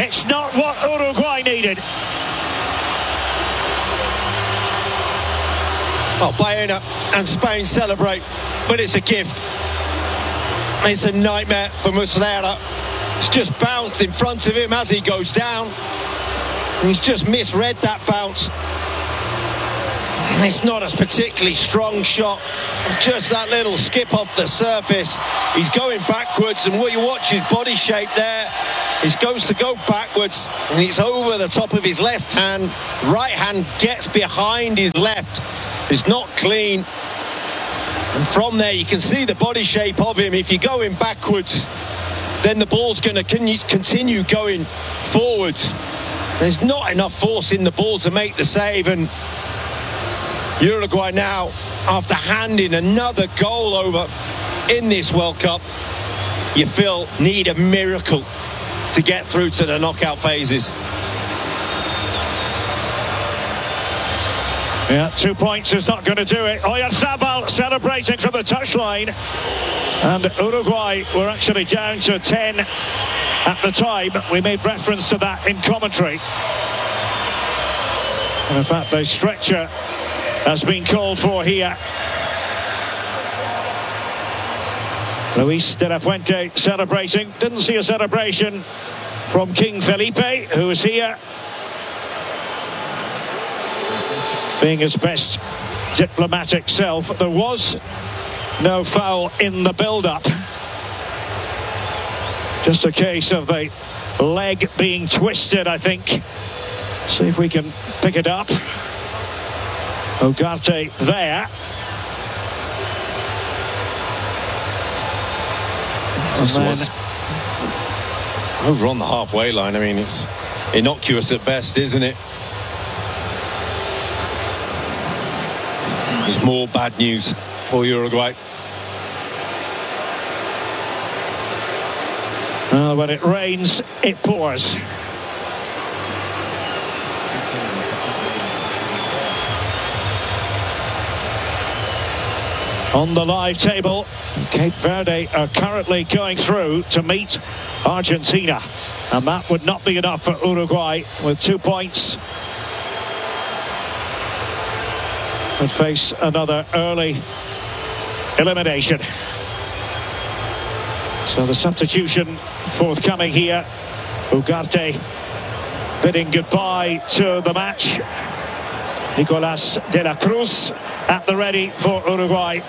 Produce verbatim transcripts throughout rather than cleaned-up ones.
It's not what Uruguay needed. Well, Baena and Spain celebrate, but it's a gift. It's a nightmare for Muslera. It's just bounced in front of him as he goes down. He's just misread that bounce. It's not a particularly strong shot. Just that little skip off the surface. He's going backwards, and what you watch his body shape there. He goes to go backwards, and it's over the top of his left hand. Right hand gets behind his left. It's not clean. And from there, you can see the body shape of him. If you're going backwards, then the ball's going to continue going forwards. There's not enough force in the ball to make the save, and Uruguay now, after handing another goal over in this World Cup, you feel need a miracle to get through to the knockout phases. Yeah, two points is not going to do it. Oyarzabal celebrating from the touchline. And Uruguay were actually down to ten at the time. We made reference to that in commentary. And in fact, the stretcher has been called for here. Luis de la Fuente celebrating. Didn't see a celebration from King Felipe, who was here, being his best diplomatic self. There was no foul in the build-up. Just a case of the leg being twisted, I think. See if we can pick it up. Ugarte there. This was over on the halfway line. I mean, it's innocuous at best, isn't it? There's more bad news for Uruguay. Well, when it rains, it pours. On the live table, Cape Verde are currently going through to meet Argentina, and that would not be enough for Uruguay. With two points, would face another early elimination. So the substitution forthcoming here. Ugarte bidding goodbye to the match. Nicolas de la Cruz at the ready for Uruguay.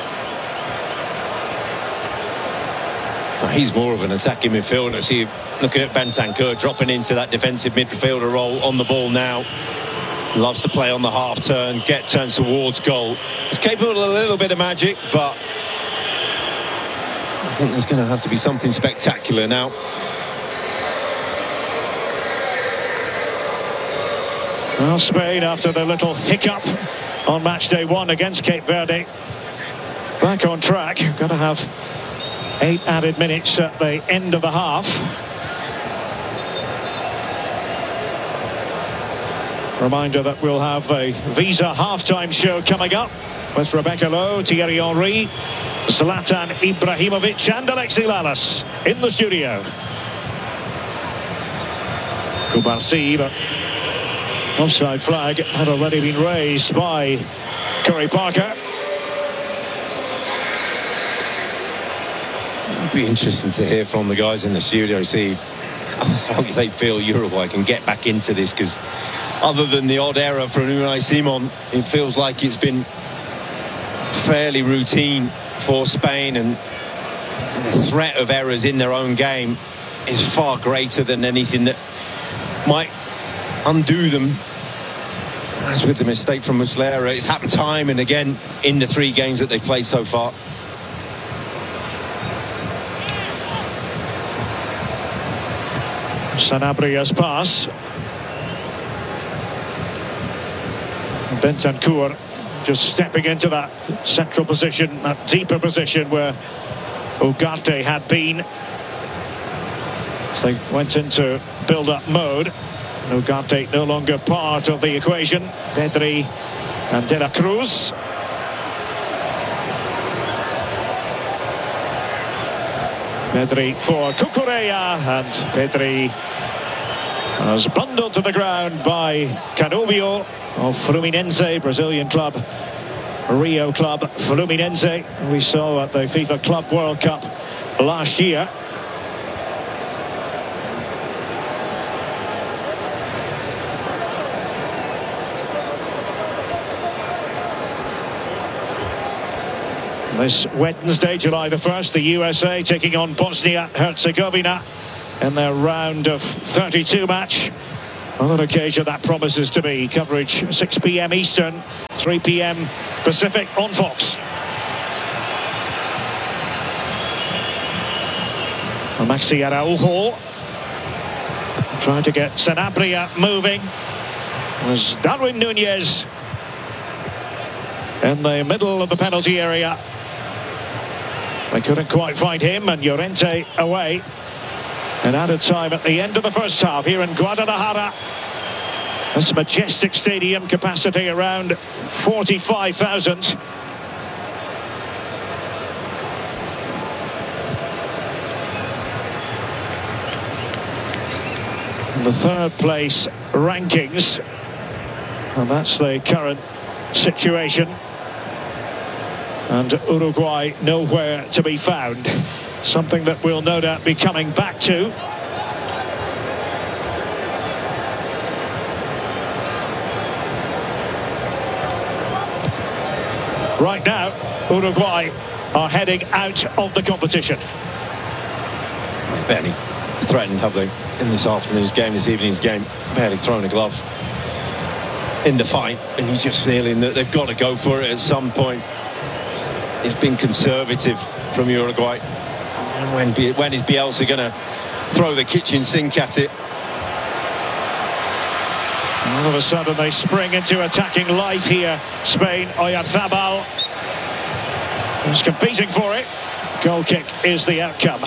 He's more of an attacking midfielder. See, looking at Bentancur dropping into that defensive midfielder role on the ball now. Loves to play on the half turn, get turns towards goal. He's capable of a little bit of magic, but I think there's going to have to be something spectacular now. Well, Spain, after the little hiccup on match day one against Cape Verde, back on track. Got to have eight added minutes at the end of the half. Reminder that we'll have the Visa halftime show coming up with Rebecca Lowe, Thierry Henry, Zlatan Ibrahimovic and Alexi Lalas in the studio. Kubarsi, but offside flag had already been raised by Curry Parker. It'll be interesting to hear from the guys in the studio, see how they feel Uruguay can get back into this, because other than the odd error from Unai Simon, it feels like it's been fairly routine for Spain, and the threat of errors in their own game is far greater than anything that might undo them. As with the mistake from Muslera, it's happened time and again in the three games that they've played so far. Sanabria's pass. Bentancur just stepping into that central position, that deeper position where Ugarte had been. So they went into build-up mode. Ugarte no longer part of the equation. Pedri and De La Cruz. Pedri for Cucurella, and Pedri Was bundled to the ground by Canobio of Fluminense, Brazilian club, Rio club Fluminense, we saw at the FIFA Club World Cup last year. This Wednesday, July the first, the U S A taking on Bosnia-Herzegovina in their round of thirty-two match. On an occasion that promises to be coverage six p m Eastern, three p m Pacific on Fox. Maxi Araujo trying to get Sanabria moving. It was Darwin Nunez in the middle of the penalty area. They couldn't quite find him, and Llorente away. And added time at the end of the first half here in Guadalajara. This majestic stadium, capacity around forty-five thousand. The third place rankings, and that's the current situation. And Uruguay nowhere to be found. Something that we'll no doubt be coming back to. Right now, Uruguay are heading out of the competition. They've barely threatened, have they, in this afternoon's game, this evening's game? Barely thrown a glove in the fight, and you just feeling that they've got to go for it at some point. It's been conservative from Uruguay. And when, when is Bielsa going to throw the kitchen sink at it? All of a sudden they spring into attacking life here. Spain, Oyarzabal is competing for it. Goal kick is the outcome.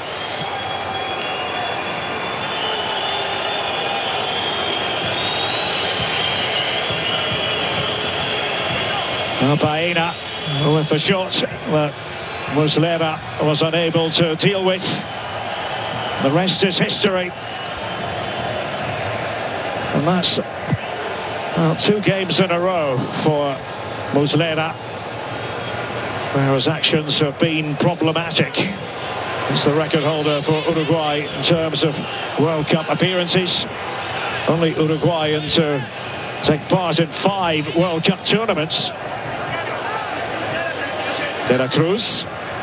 Baena with the shot that Muslera was unable to deal with. The rest is history. And that's well, two games in a row for Muslera, where his actions have been problematic. He's the record holder for Uruguay in terms of World Cup appearances. Only Uruguayan to take part in five World Cup tournaments. De La Cruz.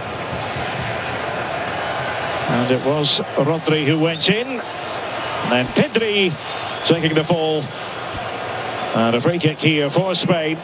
And it was Rodri who went in. And then Pedri taking the fall. And a free kick here for Spain.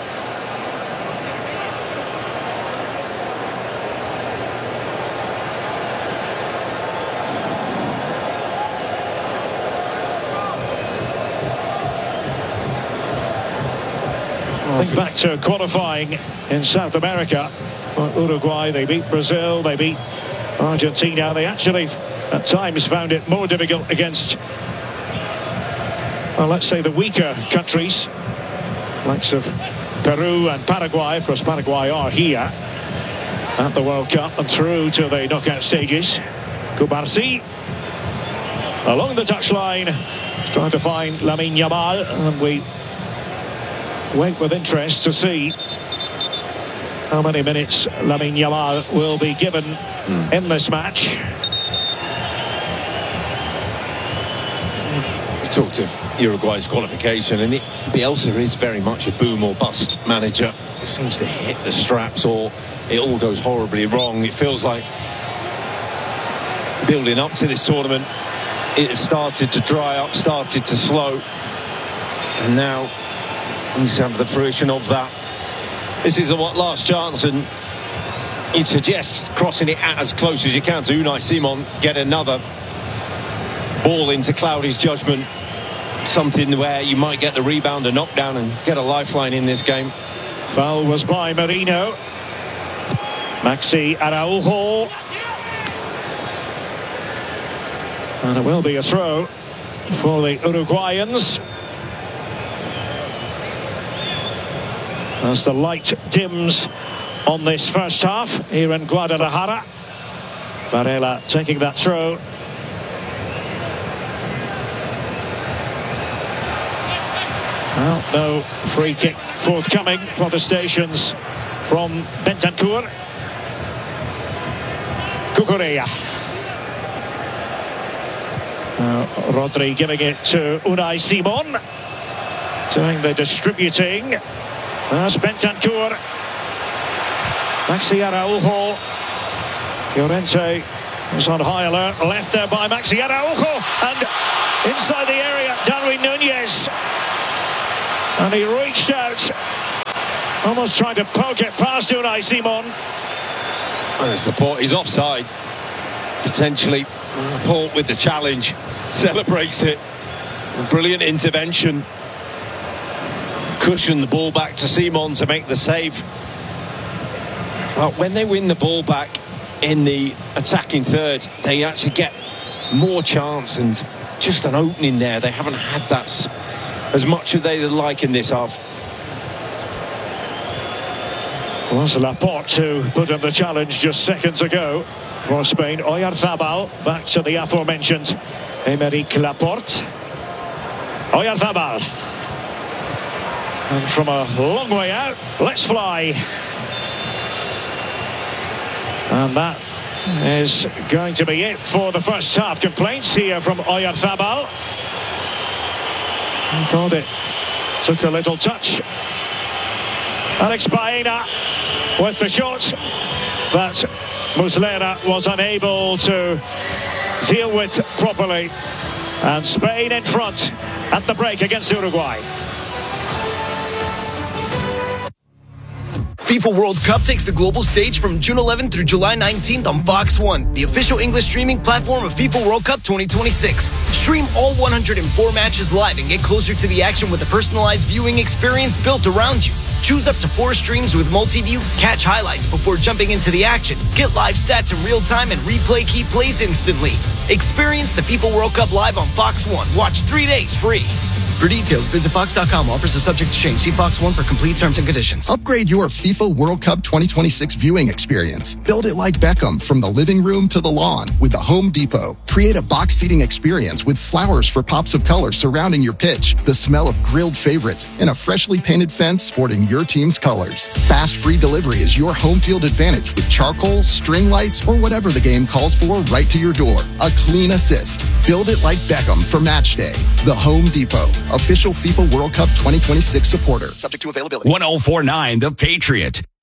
Think back to qualifying in South America for Uruguay. They beat Brazil, they beat Argentina. They actually at times found it more difficult against, well, let's say the weaker countries, likes of Peru and Paraguay. Of course, Paraguay are here at the World Cup and through to the knockout stages. Cubarsí along the touchline, trying to find Lamine Yamal, and we wait with interest to see how many minutes Lamine Yamal will be given mm. in this match. We talked of Uruguay's qualification, and it, Bielsa is very much a boom or bust manager. He seems to hit the straps or it all goes horribly wrong. It feels like building up to this tournament, it has started to dry up, started to slow, and now he's have the fruition of that. This is a what last chance, and you'd suggest crossing it as close as you can to Unai Simon, get another ball into Cloudy's judgment, something where you might get the rebound, a knockdown, and get a lifeline in this game. Foul was by Merino. Maxi Araujo. And it will be a throw for the Uruguayans. As the light dims on this first half here in Guadalajara. Varela taking that throw. Well, no free kick forthcoming. Protestations from Bentancur. Cucurella. Uh, Rodri giving it to Unai Simon. Doing the distributing. That's Bentancur. Maxi Araujo. Llorente was on high alert. Left there by Maxi Araujo. And inside the area, Darwin Nunez. And he reached out. Almost trying to poke it past Unai Simon. There's Laporte. He's offside. Potentially. Laporte with the challenge. Celebrates it. A brilliant intervention. Cushion the ball back to Simon to make the save. But when they win the ball back in the attacking third, they actually get more chance and just an opening there. They haven't had that as much as they'd like in this half. Was Laporte to put in the challenge just seconds ago for Spain. Oyarzabal back to the aforementioned Aymeric Laporte. Oyarzabal. And from a long way out, let's fly. And that is going to be it for the first half. Complaints here from Oyarzabal. He thought it took a little touch. Alex Baena with the shot, but Muslera was unable to deal with properly. And Spain in front at the break against Uruguay. FIFA World Cup takes the global stage from June eleventh through July nineteenth on Fox one, the official English streaming platform of FIFA World Cup twenty twenty-six. Stream all one hundred four matches live and get closer to the action with a personalized viewing experience built around you. Choose up to four streams with multi-view, catch highlights before jumping into the action, get live stats in real time, and replay key plays instantly. Experience the FIFA World Cup live on Fox one. Watch three days free. For details, visit Fox dot com. Offers are subject to change. See Fox one for complete terms and conditions. Upgrade your FIFA World Cup twenty twenty-six viewing experience. Build it like Beckham from the living room to the lawn with the Home Depot. Create a box seating experience with flowers for pops of color surrounding your pitch, the smell of grilled favorites, and a freshly painted fence sporting your team's colors. Fast free delivery is your home field advantage with charcoal, string lights, or whatever the game calls for right to your door. A clean assist. Build it like Beckham for match day. The Home Depot. Official FIFA World Cup twenty twenty-six supporter. Subject to availability. one oh four point nine The Patriot.